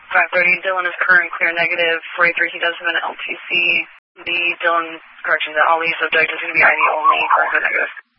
5:30, Dylan is current, clear negative. 43, he does have an LTC. Dylan, correction, the Ollie, so Doug is going to be ID only, correct or negative.